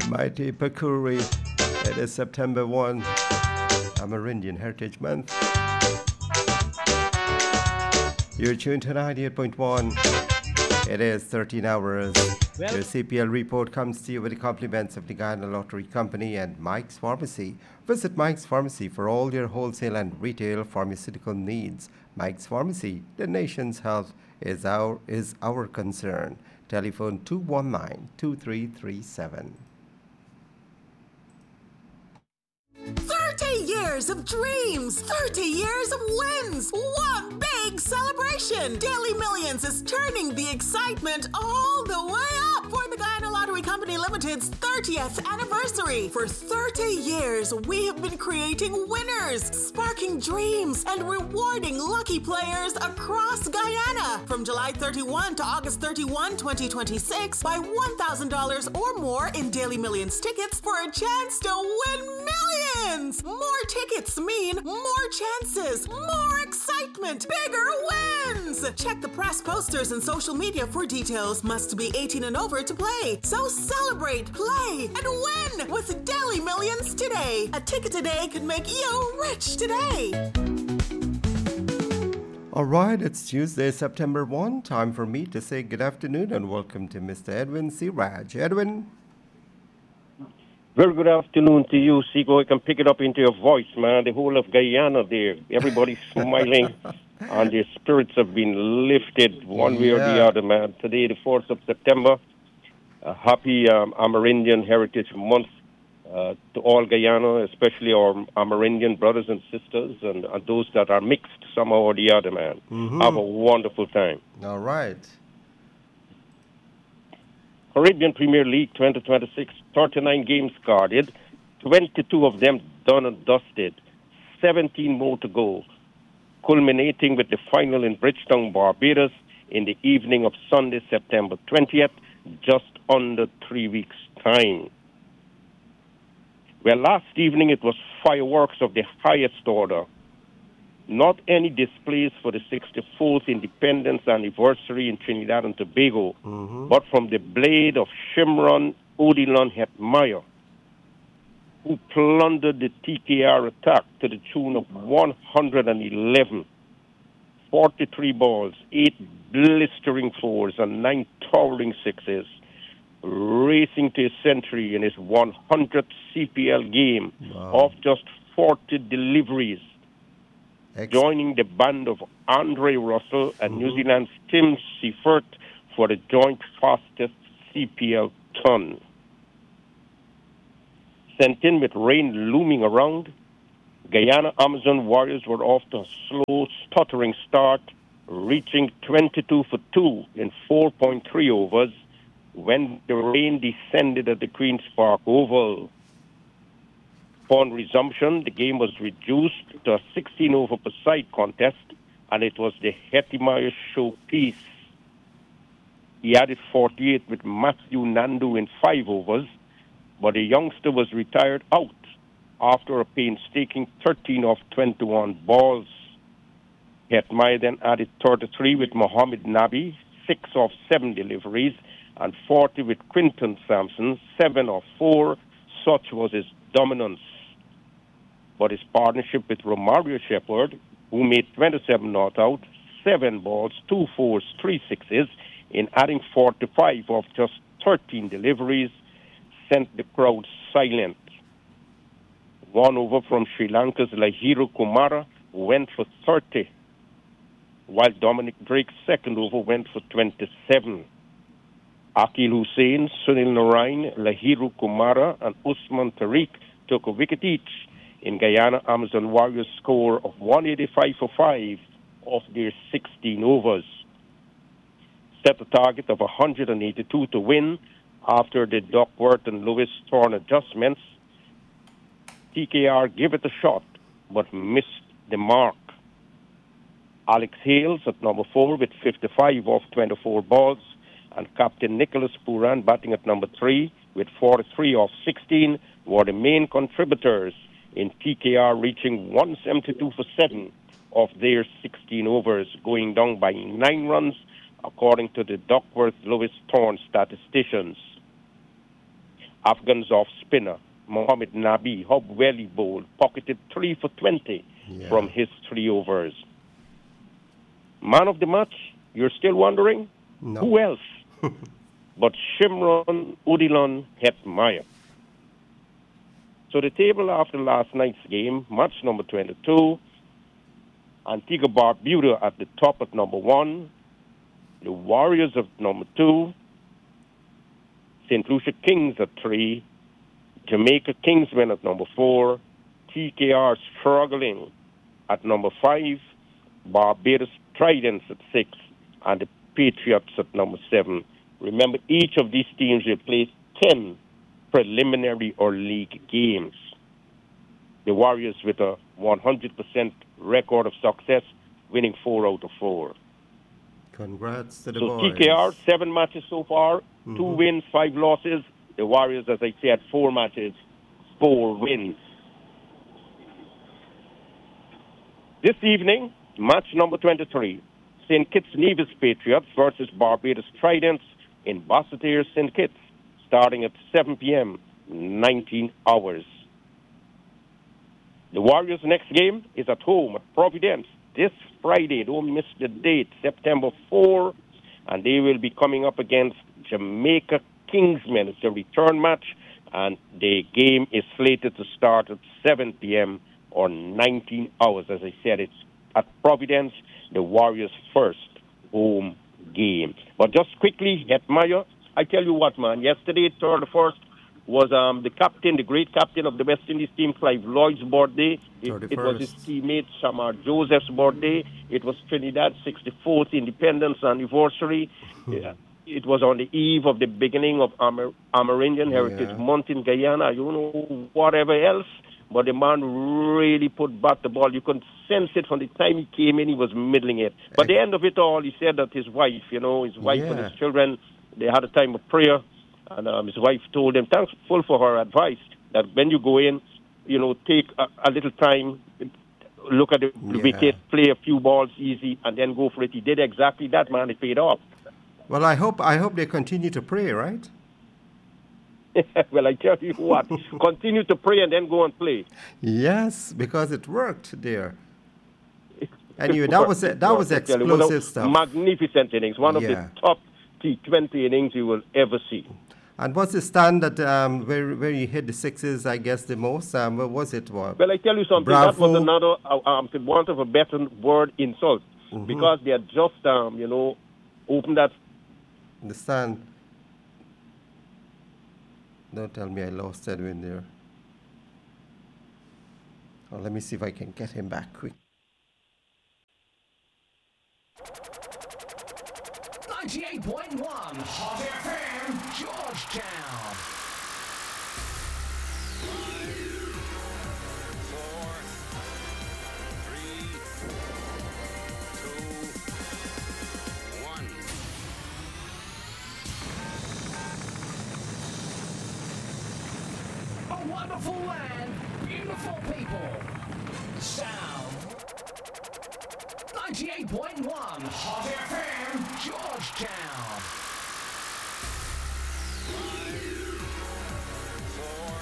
Mighty Pakuri. It is September 1, Amerindian Heritage Month. You're tuned to 98.1. It is 13 hours. Your CPL report comes to you with the compliments of the Guyana Lottery Company and Mike's Pharmacy. Visit Mike's Pharmacy for all your wholesale and retail pharmaceutical needs. Mike's Pharmacy, the nation's health is our concern. Telephone 219-2337. 30 years of dreams, 30 years of wins, one big celebration. Daily Millions is turning the excitement all the way up for the Guyana Lottery Company Limited's 30th anniversary. For 30 years, we have been creating winners, sparking dreams, and rewarding lucky players across Guyana. From July 31 to August 31, 2026, buy $1,000 or more in Daily Millions tickets for a chance to win millions. More tickets mean more chances, more excitement, bigger wins. Check the press posters and social media for details. Must be 18 and over to play. So celebrate, play, and win with Daily Millions today. A ticket today could make you rich today. All right, it's Tuesday, September 1. Time for me to say good afternoon and welcome to Mr. Edwin Siraj. Edwin? Very good afternoon to you, Seago. I can pick it up into your voice, man. The whole of Guyana there, everybody's smiling, and their spirits have been lifted one way or the other, man. Today, the 4th of September, a happy Amerindian Heritage Month to all Guyana, especially our Amerindian brothers and sisters, and those that are mixed somehow or the other, man. Mm-hmm. Have a wonderful time. All right. Caribbean Premier League 2026, 39 games carded, 22 of them done and dusted, 17 more to go, culminating with the final in Bridgetown, Barbados, in the evening of Sunday, September 20th, just under 3 weeks' time. Well, last evening it was fireworks of the highest order. Not any displays for the 64th Independence Anniversary in Trinidad and Tobago, but from the blade of Shimron Odilon Hetmeyer, who plundered the TKR attack to the tune of 111, 43 balls, 8 blistering fours, and 9 towering sixes, racing to a century in his 100th CPL game of just 40 deliveries. Joining the band of Andre Russell and New Zealand's Tim Seifert for the joint fastest CPL ton. Sent in with rain looming around, Guyana Amazon Warriors were off to a slow, stuttering start, reaching 22 for 2 in 4.3 overs when the rain descended at the Queen's Park Oval. Upon resumption, the game was reduced to a 16-over per side contest, and it was the Hetmeyer showpiece. He added 48 with Matthew Nandu in 5 overs, but the youngster was retired out after a painstaking 13 of 21 balls. Hetmeyer then added 33 with Mohammed Nabi, 6 of 7 deliveries, and 40 with Quinton Sampson, 7 of 4. Such was his dominance. But his partnership with Romario Shepherd, who made 27 not out, 7 balls, 2 fours, 3 sixes, in adding 45 of just 13 deliveries, sent the crowd silent. 1 over from Sri Lanka's Lahiru Kumara went for 30, while Dominic Drake's second over went for 27. Akil Hussain, Sunil Narain, Lahiru Kumara, and Usman Tariq took a wicket each in Guyana Amazon Warriors' score of 185 for 5 of their 16 overs. Set a target of 182 to win after the Duckworth and Lewis Thorne adjustments. TKR gave it a shot, but missed the mark. Alex Hales at number 4 with 55 off 24 balls, and Captain Nicholas Puran batting at number 3 with 43 off 16 were the main contributors in TKR reaching 172 for 7 of their 16 overs, going down by 9 runs, according to the Duckworth Lewis Thorne statisticians. Afghans off spinner Mohammed Nabi, how well he bowled, pocketed 3 for 20 from his 3 overs. Man of the match, you're still wondering? No. Who else? But Shimron Uddilon Hetmyer. So the table after last night's game, match number 22, Antigua Barbuda at the top at number 1, the Warriors at number 2, St. Lucia Kings at 3, Jamaica Kingsmen at number 4, TKR struggling at number 5, Barbados Tridents at 6, and the Patriots at number 7. Remember, each of these teams will play 10 preliminary or league games. The Warriors with a 100% record of success, winning 4 out of 4. Congrats to the so boys. TKR, 7 matches so far, 2 wins, 5 losses. The Warriors, as I said, 4 matches, 4 wins. This evening, match number 23, St. Kitts Nevis Patriots versus Barbados Tridents in Basseterre, St. Kitts, starting at 7 p.m., 19 hours. The Warriors' next game is at home at Providence this Friday. Don't miss the date, September 4, and they will be coming up against Jamaica Kingsmen. It's a return match, and the game is slated to start at 7 p.m. or 19 hours. As I said, it's at Providence, the Warriors' first home game. But just quickly, Hetmyer, I tell you what, man, yesterday, 31st, was the captain, the great captain of the West Indies team, Clive Lloyd's birthday. It was his teammate, Shamar Joseph's birthday. It was Trinidad's 64th independence anniversary. It was on the eve of the beginning of Amerindian Heritage Month in Guyana. You know, whatever else. But the man really put back the ball. You could sense it from the time he came in, he was middling it. But at the end of it all, he said that his wife and his children, they had a time of prayer. And his wife told him, thankful for her advice, that when you go in, take a little time, look at the wicket, play a few balls easy, and then go for it. He did exactly that, man. It paid off. Well, I hope they continue to pray, right? Well, I tell you what, continue to pray and then go and play. Yes, because it worked there. Anyway, that was explosive stuff. Magnificent innings, one of the top T20 innings you will ever see. And what's the stand that where you hit the sixes, I guess, the most? What was it? What? Well, I tell you something. Bravo. That was another, for want of a better word, insult. Because they had just, opened that. The stand. Don't tell me I lost Edwin there. Oh, let me see if I can get him back quick. 98.1 Hot FM, Georgetown. 5, 4, 3, 2, 1. A wonderful land, beautiful people. Sound 98.1 Hot FM, Georgetown. 5, 4,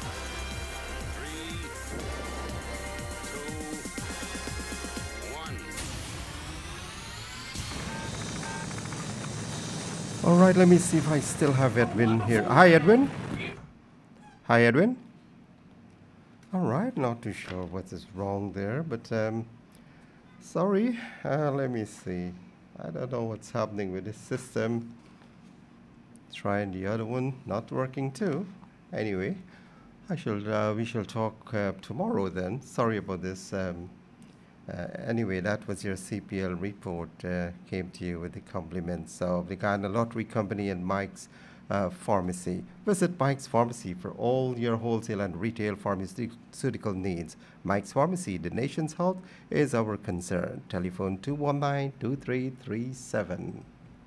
3, 2, 1. All right, let me see if I still have Edwin here. Hi, Edwin. Hi, Edwin. All right, not too sure what is wrong there, but sorry. Let me see. I don't know what's happening with this system. Trying the other one, not working too. Anyway, we shall talk tomorrow then. Sorry about this. Anyway, that was your CPL report. Came to you with the compliments of the Guyana Lottery Company and Mike's Pharmacy. Visit Mike's Pharmacy for all your wholesale and retail pharmaceutical needs. Mike's Pharmacy, the nation's health is our concern. Telephone 219-2337.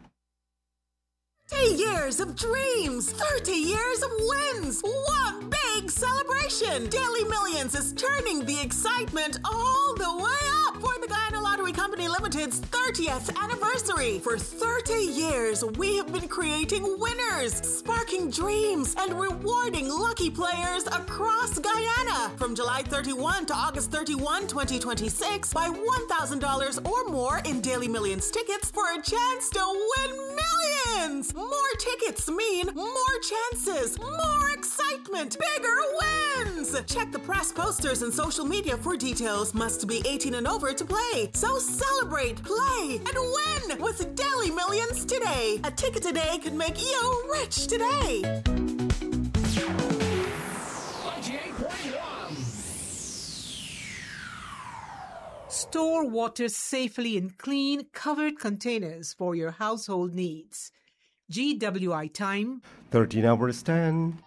30 years of dreams, 30 years of wins, one big celebration. Daily Millions is turning the excitement all the way up for the Guyana Lottery Lottery Company Limited's 30th anniversary. For 30 years, we have been creating winners, sparking dreams, and rewarding lucky players across Guyana. From July 31 to August 31, 2026, buy $1,000 or more in Daily Millions tickets for a chance to win millions. More tickets mean more chances, more excitement, bigger wins. Check the press posters and social media for details. Must be 18 and over to play. So celebrate, play, and win with Daily Millions today. A ticket today could make you rich today. 98.1. Store water safely in clean, covered containers for your household needs. GWI time. 13 hours 10.